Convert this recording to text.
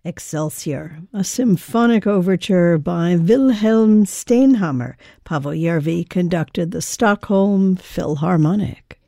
Excelsior, a symphonic overture by Wilhelm Steinhammer. Paavo Järvi conducted the Stockholm Philharmonic.